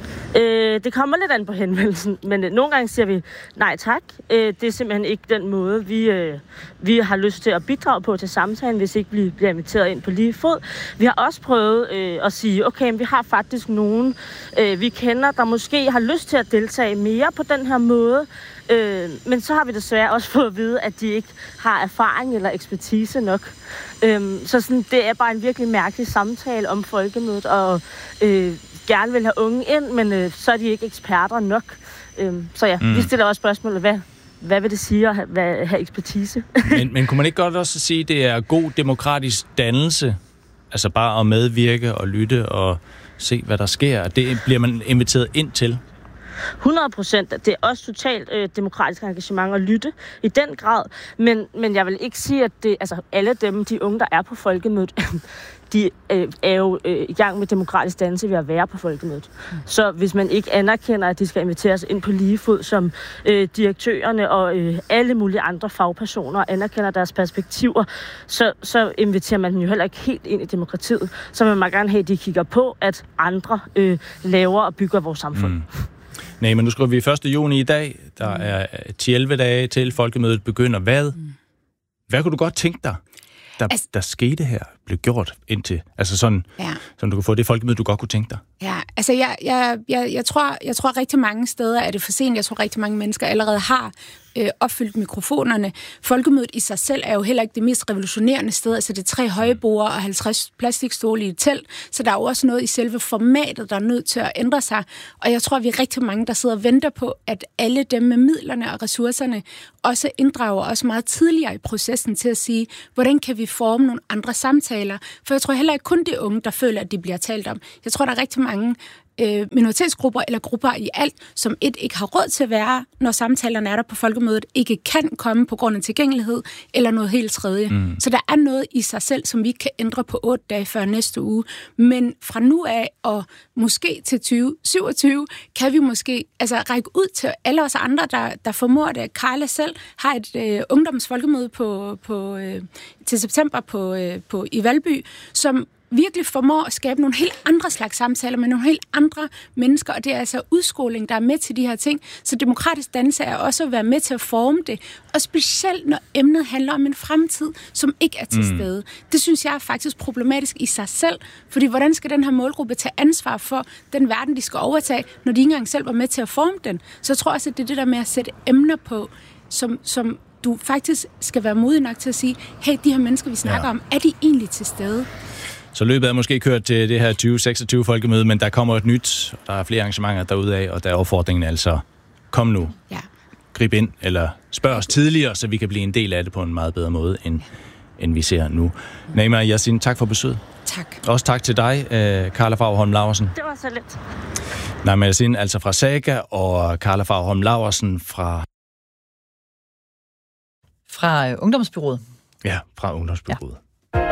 S15: Øh, det kommer lidt an på henvendelsen, men øh, nogle gange siger vi nej tak. Øh, det er simpelthen ikke den måde, vi, øh, vi har lyst til at bidrage på til samtalen, hvis ikke vi bliver inviteret ind på lige fod. Vi har også prøvet øh, at sige, okay, vi har faktisk nogen, øh, vi kender, der måske har lyst til at deltage mere på den her måde. Øh, men så har vi desværre også fået at vide, at de ikke har erfaring eller ekspertise nok. Øh, så sådan, det er bare en virkelig mærkelig samtale om folkemødet, og øh, gerne vil have unge ind, men øh, så er de ikke eksperter nok. Øh, så ja, mm. vi stiller også spørgsmålet, hvad, hvad vil det sige at have, hvad, have ekspertise?
S2: men, men kunne man ikke godt også sige, at det er god demokratisk dannelse? Altså bare at medvirke og lytte og se, hvad der sker. Det bliver man inviteret ind til.
S15: hundrede procent. Det er også totalt øh, demokratisk engagement at lytte i den grad. Men, men jeg vil ikke sige, at det, altså, alle dem, de unge, der er på folkemødet, de øh, er jo øh, i gang med demokratisk dannelse ved at være på folkemødet. Mm. Så hvis man ikke anerkender, at de skal inviteres ind på lige fod, som øh, direktørerne og øh, alle mulige andre fagpersoner anerkender deres perspektiver, så, så inviterer man dem jo heller ikke helt ind i demokratiet. Så vil man gerne have, at de kigger på, at andre øh, laver og bygger vores samfund. Mm.
S2: Nej, men nu skriver vi første juni i dag. Der er ti til elleve dage til folkemødet begynder. Hvad? Hvad kunne du godt tænke dig, der, altså, der skete her blev gjort indtil? Altså sådan,
S14: ja.
S2: sådan du kunne få det folkemøde, du godt kunne tænke dig?
S14: Ja, altså jeg, jeg, jeg, jeg, tror, jeg tror rigtig mange steder er det for sent. Jeg tror rigtig mange mennesker allerede har øh, opfyldt mikrofonerne. Folkemødet i sig selv er jo heller ikke det mest revolutionerende sted. Altså det er tre højborde og halvtreds plastikstole i et telt, så der er jo også noget i selve formatet, der er nødt til at ændre sig. Og jeg tror, vi er rigtig mange, der sidder og venter på, at alle dem med midlerne og ressourcerne også inddrager os meget tidligere i processen til at sige, hvordan kan vi forme nogle andre samtaler? For jeg tror heller ikke kun de unge, der føler, at de bliver talt om. Jeg tror, der er rigtig mange øh, minoritetsgrupper eller grupper i alt, som et ikke har råd til at være, når samtalerne er der på folkemødet, ikke kan komme på grund af tilgængelighed eller noget helt tredje. Mm. Så der er noget i sig selv, som vi kan ændre på otte dage før næste uge. Men fra nu af og måske til tyve syvogtyve, kan vi måske altså række ud til alle os andre, der, der formår det. Carla selv har et øh, ungdomsfolkemøde på, på, øh, til september på, øh, på, i Valby, som virkelig formår at skabe nogle helt andre slags samtaler med nogle helt andre mennesker, og det er altså udskoling, der er med til de her ting. Så demokratisk dannelse er også at være med til at forme det, og specielt når emnet handler om en fremtid, som ikke er til mm. stede. Det synes jeg er faktisk problematisk i sig selv, fordi hvordan skal den her målgruppe tage ansvar for den verden, de skal overtage, når de ikke engang selv var med til at forme den? Så jeg tror også, at det er det der med at sætte emner på, som, som du faktisk skal være modig nok til at sige, hey, de her mennesker, vi snakker ja. om, er de egentlig til stede?
S2: Så løbet er måske kørt til det her tyve seksogtyve folkemøde, men der kommer et nyt, der er flere arrangementer derude af, og der er opfordringen altså, kom nu,
S14: ja.
S2: grib ind, eller spørg os tidligere, så vi kan blive en del af det på en meget bedre måde, end, end vi ser nu. Naima Yasin, tak for besøget.
S14: Tak.
S2: Også tak til dig, Carla Fagerholm Laursen.
S15: Det var så lidt.
S2: Naima Yasin, altså fra Saga, og Carla Fagerholm Laursen fra...
S3: Fra Ungdomsbyrået.
S2: Ja, fra Ungdomsbyrået. Ja.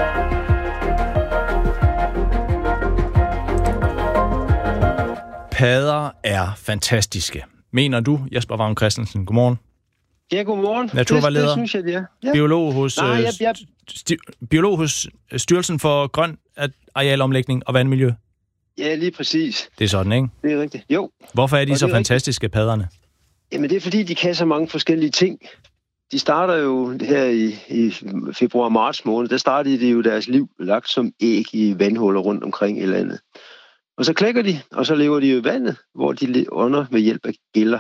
S2: Padder er fantastiske. Mener du, Jesper Vagn Christensen? Godmorgen.
S16: Ja, godmorgen.
S2: Naturvejleder.
S16: Det, det synes jeg, det er. Ja.
S2: Biolog hos,
S16: Nej, jeg, jeg...
S2: sti- biolog hos Styrelsen for Grøn Arealomlægning og Vandmiljø.
S16: Ja, lige præcis.
S2: Det er sådan, ikke?
S16: Det er rigtigt. Jo.
S2: Hvorfor er de
S16: og
S2: så
S16: er
S2: fantastiske, rigtigt. Padderne?
S16: Jamen, det er fordi, de kan så mange forskellige ting. De starter jo her i, i februar-marts måned, der startede de jo deres liv lagt som æg i vandhuller rundt omkring i landet. Og så klækker de, og så lever de jo i vandet, hvor de ånder ved hjælp af gælder.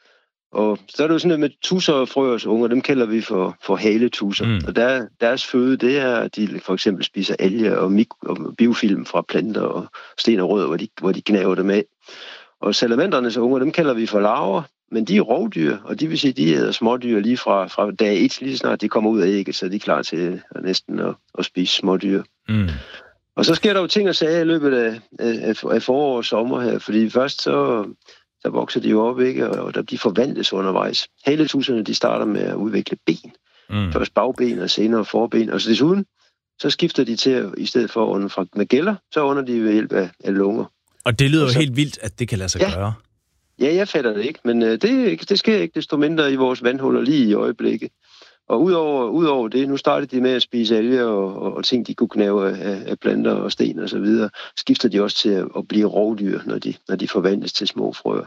S16: Og så er det jo sådan noget med tusser og frøers unger, dem kalder vi for, for haletusser. Mm. Og der, deres føde, det er, at de for eksempel spiser alger og, mik- og biofilm fra planter og sten og rødder, hvor de, hvor de gnaver dem af. Og salamandernes unger, dem kalder vi for larver, men de er rovdyr, og de vil sige, de æder smådyr lige fra, fra dag et, lige snart de kommer ud af ægget, så de er klar til at næsten at, at spise smådyr. Mm. Og så sker der jo ting og sager i løbet af, af, af forår og sommer her, fordi først så, så vokser de jo op, ikke, og der, de forvandles undervejs. Haletusserne, de starter med at udvikle ben. Mm. Først bagben og senere forben, og så desuden, så skifter de til, at, i stedet for at ånde fra, med gælder, så ånder de ved hjælp af, af lunger.
S2: Og det lyder og så, jo helt vildt, at det kan lade sig ja, gøre.
S16: Ja, jeg fatter det ikke, men øh, det, det sker ikke desto mindre i vores vandhuller lige i øjeblikket. Og udover, udover det, nu startede de med at spise alger og, og, og ting, de kunne knæve af, af planter og sten og så videre, skifter de også til at, at blive rovdyr, når de, når de forvandles til små frøer.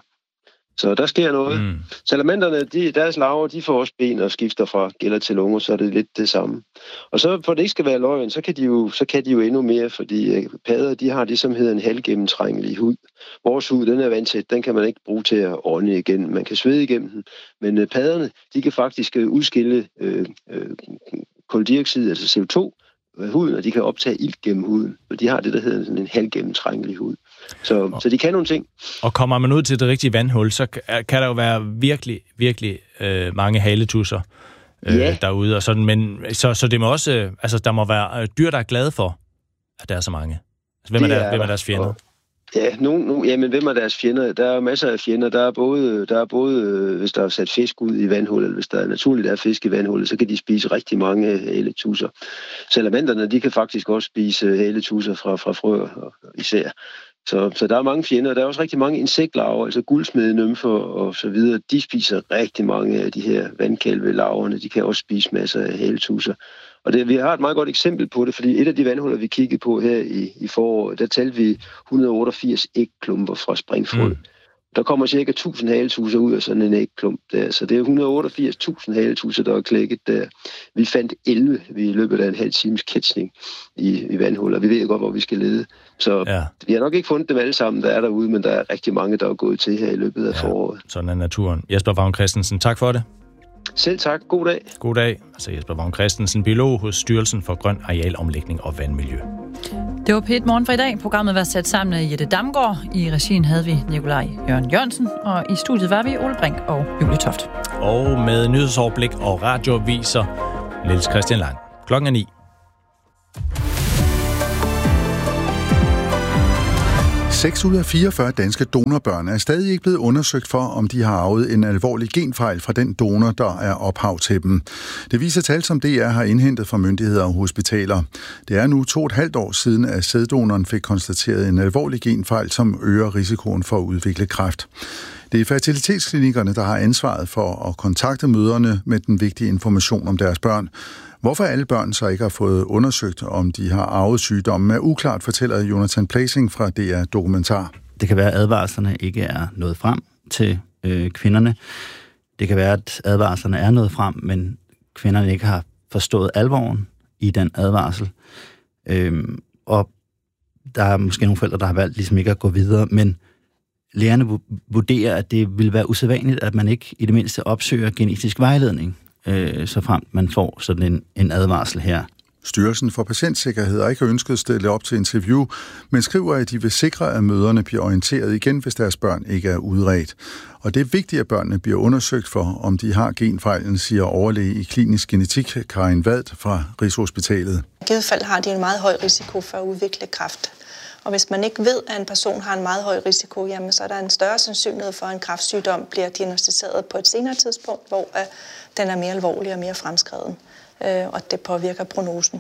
S16: Så der sker noget. Mm. Salamanderne, de, deres larver, de får også ben og skifter fra gælder til lunger, så er det lidt det samme. Og så, for det ikke skal være løgn, så kan de jo, så kan de jo endnu mere, fordi padder, de har det, som hedder en halvgennemtrængelig hud. Vores hud, den er vandtæt, den kan man ikke bruge til at ånde igen. Man kan svede igennem den, men padderne, de kan faktisk udskille øh, øh, koldioxid, altså C O to, huden, og de kan optage ilt gennem huden. Og de har det, der hedder sådan en halvgennemtrængelig hud. Så, og, så de kan nogle ting.
S2: Og kommer man ud til det rigtige vandhul, så kan der jo være virkelig, virkelig øh, mange haletusser øh, ja. derude. Og sådan, men, så, så det må også, øh, altså der må være dyr, der er glade for, at der er så mange. Altså, hvem, er der, er hvem er deres fjender? Og,
S16: ja, nogen, nogen, jamen, hvem er deres fjender? Der er masser af fjender. Der er både, der er både hvis der er sat fisk ud i vandhullet, eller hvis der er naturligt er fisk i vandhullet, så kan de spise rigtig mange haletusser. Salamanderne, de kan faktisk også spise haletusser fra, fra frøer især. Så, så der er mange fjender. Der er også rigtig mange insektlarver, altså guldsmedenymfer og så videre. De spiser rigtig mange af de her vandkalvelarverne. De kan også spise masser af haletusser. Og det, vi har et meget godt eksempel på det, fordi et af de vandhuller, vi kiggede på her i, i foråret, der talte vi et hundrede og otteogfirs ægklumper fra springfrø. Mm. Der kommer cirka tusind haletusser ud af sådan en ægklump der, så det er et hundrede og otteogfirs tusind haletusser, der er klækket der. Vi fandt elleve i løbet af en halv times kætsning i, i vandhuller. Vi ved godt, hvor vi skal lede. Så ja. Vi har nok ikke fundet dem alle sammen, der er derude, men der er rigtig mange, der er gået til her i løbet af ja, foråret.
S2: Sådan er naturen. Jesper Vagn Christensen, tak for det.
S16: Selv tak. God dag.
S2: God dag. Altså Jesper Vagn Christensen, biolog hos Styrelsen for Grøn Arealomlægning og Vandmiljø.
S3: Det var P et Morgen for i dag. Programmet var sat sammen af Jette Damgaard. I regien havde vi Nikolaj Jørgen Jørgensen, og i studiet var vi Ole Brink og Julie Toft.
S2: Og med nyhedsoverblik og radioaviser, Niels Christian Lang. Klokken er ni.
S4: seks ud af fireogfyrre danske donorbørn er stadig ikke blevet undersøgt for, om de har arvet en alvorlig genfejl fra den donor, der er ophav til dem. Det viser tal, som D R har indhentet fra myndigheder og hospitaler. Det er nu to og et halvt år siden, at sæddonoren fik konstateret en alvorlig genfejl, som øger risikoen for at udvikle kræft. Det er fertilitetsklinikkerne, der har ansvaret for at kontakte mødrene med den vigtige information om deres børn. Hvorfor alle børn så ikke har fået undersøgt, om de har arvet sygdommen, er uklart, fortæller Jonathan Placing fra D R Dokumentar.
S7: Det kan være, at advarslerne ikke er nået frem til øh, kvinderne. Det kan være, at advarslerne er nået frem, men kvinderne ikke har forstået alvoren i den advarsel. Øhm, og der er måske nogle forældre, der har valgt ligesom ikke at gå videre, men lægerne vurderer, at det vil være usædvanligt, at man ikke i det mindste opsøger genetisk vejledning, øh, så frem man får sådan en, en advarsel her.
S4: Styrelsen for Patientsikkerhed har ikke ønsket at stille op til interview, men skriver, at de vil sikre, at mødrene bliver orienteret igen, hvis deres børn ikke er udredt. Og det er vigtigt, at børnene bliver undersøgt for, om de har genfejlen, siger overlæge i klinisk genetik Karin Vad fra Rigshospitalet.
S5: I givet fald har de en meget høj risiko for at udvikle kræft. Og hvis man ikke ved, at en person har en meget høj risiko, jamen, så er der en større sandsynlighed for, at en kræftsygdom bliver diagnosticeret på et senere tidspunkt, hvor uh, den er mere alvorlig og mere fremskreden, uh, og det påvirker prognosen.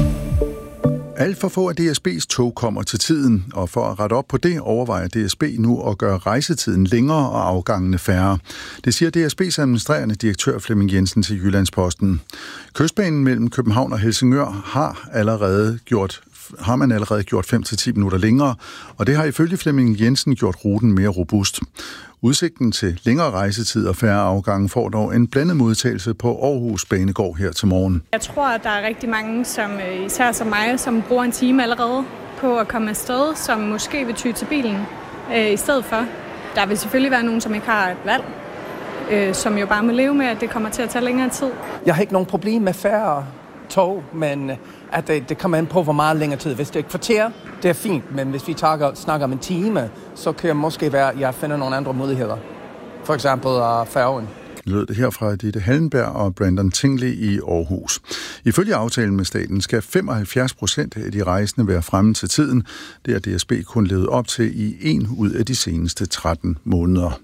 S4: Alt for få af D S B's tog kommer til tiden, og for at rette op på det, overvejer D S B nu at gøre rejsetiden længere og afgangene færre. Det siger D S B's administrerende direktør Flemming Jensen til Jyllandsposten. Kystbanen mellem København og Helsingør har allerede gjort har man allerede gjort fem til ti minutter længere, og det har ifølge Flemming Jensen gjort ruten mere robust. Udsigten til længere rejsetid og færre afgange får dog en blandet modtagelse på Aarhus Banegård her til morgen.
S17: Jeg tror, at der er rigtig mange, som især som mig, som bruger en time allerede på at komme afsted, som måske vil ty til bilen øh, i stedet for. Der vil selvfølgelig være nogen, som ikke har et valg, øh, som jo bare må leve med, at det kommer til at tage længere tid.
S8: Jeg har ikke nogen problem med færre tog, men at det, det kommer an på, hvor meget længere tid. Hvis det er et kvarter, det er fint, men hvis vi tager, snakker om en time, så kan det måske være, at jeg finder nogle andre muligheder. For eksempel uh, færgen.
S4: Lød det her fra Ditte Hallenberg og Brandon Tingley i Aarhus. Ifølge aftalen med staten skal femoghalvfjerds procent af de rejsende være fremme til tiden. Det har D S B kun levet op til i en ud af de seneste tretten måneder.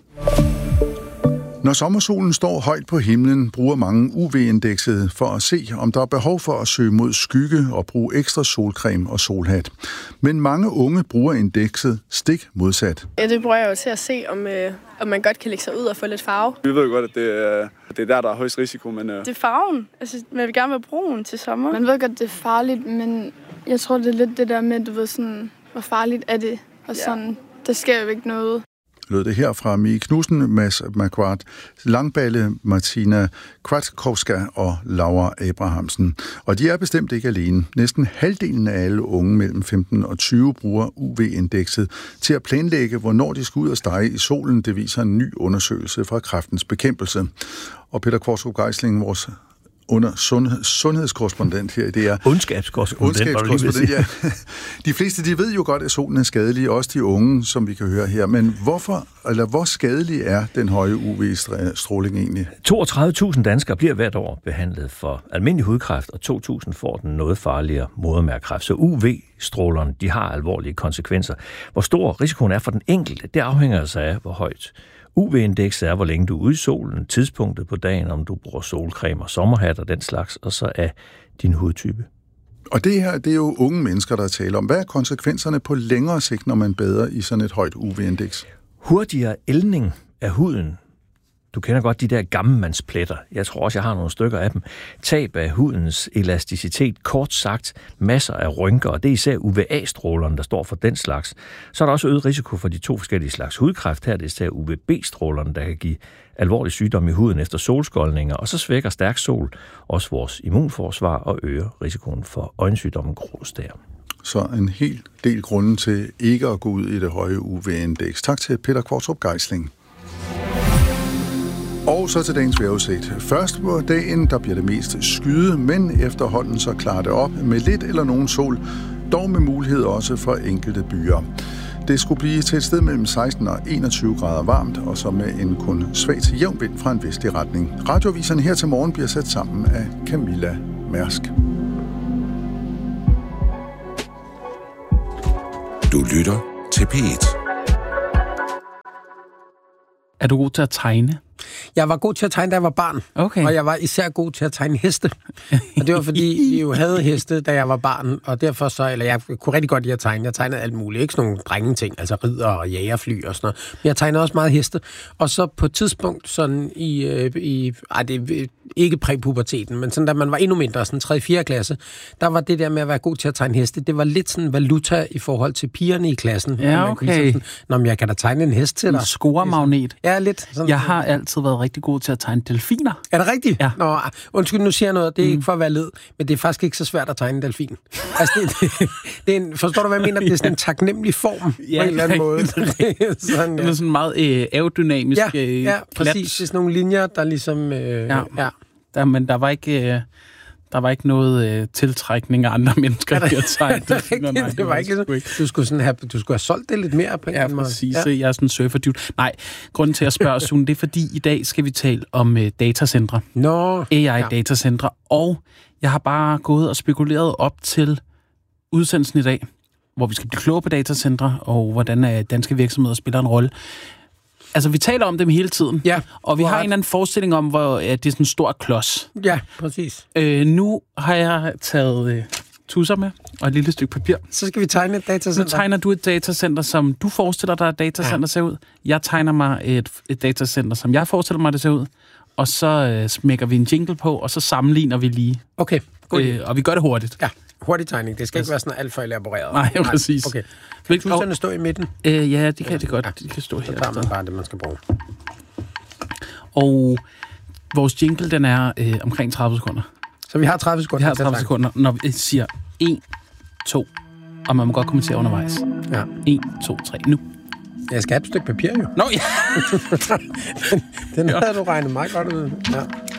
S4: Når sommersolen står højt på himlen, bruger mange U V-indekset for at se, om der er behov for at søge mod skygge og bruge ekstra solcreme og solhat. Men mange unge bruger indekset stik modsat.
S18: Ja, det bruger jeg jo til at se, om, øh, om man godt kan lægge sig ud og få lidt farve.
S19: Vi ved jo godt, at det er, det er der, der er højst risiko, men... Øh...
S18: Det er farven. Altså, man vil gerne være brun til sommer. Man ved godt, det er farligt, men jeg tror, det er lidt det der med, du ved sådan, hvor farligt er det? Og sådan, ja. Der sker jo ikke noget.
S4: Lød det her fra Mie Knudsen, Mads Marquardt, Langballe, Martina Kvatkowska og Laura Abrahamsen. Og de er bestemt ikke alene. Næsten halvdelen af alle unge mellem femten og tyve bruger U V-indekset til at planlægge, hvornår de skal ud og stege i solen. Det viser en ny undersøgelse fra Kræftens Bekæmpelse. Og Peter Kvartrup Geisling, vores under sundhed, sundhedskorrespondent her i D R.
S20: Ondskabskorrespondent.
S4: Ondskabskorrespondent, ja. De fleste, de ved jo godt, at solen er skadelig, også de unge, som vi kan høre her. Men hvorfor, eller hvor skadelig er den høje U V-stråling egentlig?
S20: toogtredive tusind danskere bliver hvert år behandlet for almindelig hudkræft, og to tusind får den noget farligere modermærkekræft. Så U V-strålerne, de har alvorlige konsekvenser. Hvor stor risikoen er for den enkelte, det afhænger altså af, hvor højt U V-indekset er, hvor længe du er ude i solen, tidspunktet på dagen, om du bruger solcreme og sommerhat og den slags, og så af din hudtype.
S4: Og det her, det er jo unge mennesker, der taler om. Hvad er konsekvenserne på længere sigt, når man bader i sådan et højt U V-indeks?
S20: Hurtigere ældning af huden Du kender godt de der gammelmandspletter. Jeg tror også, jeg har nogle stykker af dem. Tab af hudens elasticitet, kort sagt, masser af rynker, og det er især U V A-strålerne, der står for den slags. Så er der også øget risiko for de to forskellige slags hudkræft. Her er det især U V B-strålerne, der kan give alvorlig sygdom i huden efter solskoldninger, og så svækker stærk sol også vores immunforsvar og øger risikoen for øjensygdommen grå-stær.
S4: Så en hel del grunde til ikke at gå ud i det høje U V-indeks. Tak til Peter Kvartrup Geisling. Og så til dagens vejrudsigt. Først på dagen, der bliver det mest skyde, men efterhånden så klarer det op med lidt eller nogen sol, dog med mulighed også for enkelte byer. Det skulle blive til et sted mellem seksten og enogtyve grader varmt, og så med en kun svag til jævn vind fra en vestlig retning. Radioviserne her til morgen bliver sat sammen af Camilla Mærsk.
S21: Du lytter til P et.
S22: Er du god til at tegne?
S23: Jeg var god til at tegne, da jeg var barn.
S22: Okay.
S23: Og jeg var især god til at tegne heste. Og det var, fordi vi jo havde heste, da jeg var barn. Og derfor så, eller jeg kunne rigtig godt lide at tegne. Jeg tegnede alt muligt. Ikke sådan nogle drengeting, altså ridder og jægerfly og sådan noget. Men jeg tegnede også meget heste. Og så på et tidspunkt, sådan i, øh, i ej, det er ikke præpuberteten, men sådan da man var endnu mindre, sådan tredje fjerde klasse, der var det der med at være god til at tegne heste. Det var lidt sådan valuta i forhold til pigerne i klassen.
S22: Ja, okay.
S23: Sådan, nå, men jeg kan da tegne en hest til dig.
S22: En scoremagnet.
S23: Ja, lidt. Sådan,
S22: jeg har altid været rigtig god til at tegne delfiner.
S23: Er det rigtigt?
S22: Ja.
S23: Nå, undskyld, nu siger jeg noget. Det er mm. ikke for at være led, men det er faktisk ikke så svært at tegne en delfin. Altså, det, det, det er en, forstår du, hvad jeg mener? Det er sådan en taknemmelig form
S22: ja,
S23: på en eller anden måde.
S22: sådan, ja. Det er sådan meget øh, aerodynamisk.
S23: Ja,
S22: øh,
S23: ja præcis. Det er sådan nogle linjer, der ligesom... Øh,
S22: ja. ja. Der, men der var ikke... Øh, Der var ikke noget øh, tiltrækning af andre mennesker, der havde tegnet.
S23: Det, det, det var ikke sådan. Du skulle, sådan have, du skulle have solgt det lidt mere på en
S22: ja,
S23: måde.
S22: Præcis. Ja, jeg er sådan en surfer-dude. Nej, grunden til at spørge, Sune, det er fordi, i dag skal vi tale om øh, datacentre.
S23: Nå.
S22: A I-datacentre. Ja. Og jeg har bare gået og spekuleret op til udsendelsen i dag, hvor vi skal blive klogere på datacentre, og hvordan øh, danske virksomheder spiller en rolle. Altså, vi taler om dem hele tiden,
S23: ja,
S22: og vi har en eller anden forestilling om, hvor at det er sådan en stor klods.
S23: Ja, præcis.
S22: Øh, nu har jeg taget øh, tusser med, og et lille stykke papir.
S23: Så skal vi tegne et datacenter.
S22: Nu tegner du et datacenter, som du forestiller dig, at datacenter ja. ser ud. Jeg tegner mig et, et datacenter, som jeg forestiller mig, det ser ud. Og så øh, smækker vi en jingle på, og så sammenligner vi lige.
S23: Okay, godt. Øh,
S22: og vi gør det hurtigt.
S23: Ja. Hurtig tegning. Det skal ikke være sådan alt for elaboreret.
S22: Nej, Nej. præcis.
S23: Okay. Vil tusserne stå i midten?
S22: Øh, ja, det kan det godt. De kan stå her.
S23: Så tager man bare det, man skal bruge.
S22: Og vores jingle, den er øh, omkring tredive sekunder.
S23: Så vi har tredive sekunder?
S22: Vi har tredive sekunder, når vi siger en, to, og man må godt kommentere undervejs.
S23: Ja.
S22: en, to, tre, nu.
S23: Jeg skal have et stykke papir, jo.
S22: Nå, ja.
S23: den den ja. havde du regnet meget godt ud. Ja.